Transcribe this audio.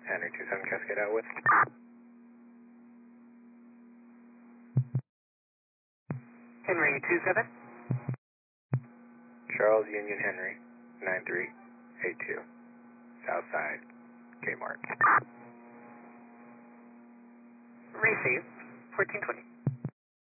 Henry 27 Cascade out with. Henry 27. Charles Union Henry 9382. Southside Kmart. Receive 1420.